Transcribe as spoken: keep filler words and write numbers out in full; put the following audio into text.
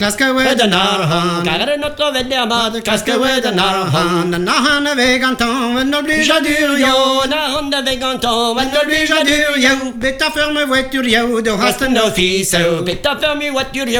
Klaske we de narhan, Car notre veddermat, klaske we de narhan, nahan vegantan, men oblige à dur yo, yo, na honda veganton, men oblige à dur yo, beta ferme voiture yo, de hasten no fils, beta fermi voiture